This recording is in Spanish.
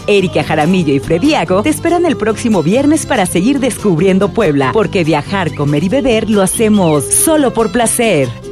Erika Jaramillo y Frediago te esperan el próximo viernes para seguir descubriendo Puebla, porque viajar, comer y beber lo hacemos solo por placer.